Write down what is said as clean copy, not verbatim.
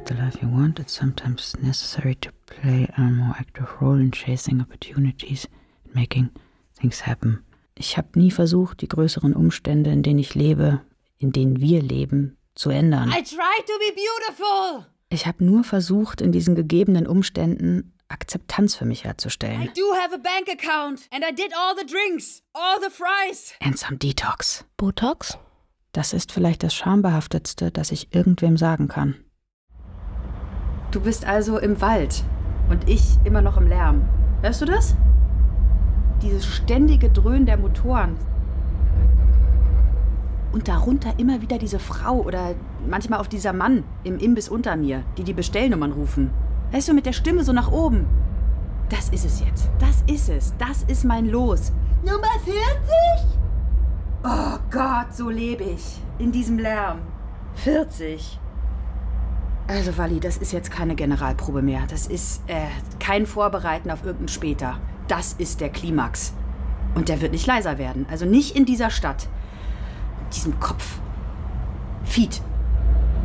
the life you want, it's sometimes necessary to play a more active role in chasing opportunities and making things happen. Ich habe nie versucht, die größeren Umstände, in denen ich lebe, in denen wir leben, zu ändern. I tried to be beautiful. Ich habe nur versucht, in diesen gegebenen Umständen Akzeptanz für mich herzustellen. I do have a bank account and I did all the drinks, all the fries. And some detox. Botox? Das ist vielleicht das Schambehaftetste, das ich irgendwem sagen kann. Du bist also im Wald und ich immer noch im Lärm. Hörst du das? Dieses ständige Dröhnen der Motoren. Und darunter immer wieder diese Frau oder manchmal auch dieser Mann im Imbiss unter mir, die die Bestellnummern rufen. Weißt du, mit der Stimme so nach oben. Das ist es jetzt. Das ist es. Das ist mein Los. Nummer 40? Oh Gott, so lebe ich. In diesem Lärm. 40. Also, Wally, das ist jetzt keine Generalprobe mehr. Das ist kein Vorbereiten auf irgendein Später. Das ist der Klimax. Und der wird nicht leiser werden. Also nicht in dieser Stadt. In diesem Kopf. Feed.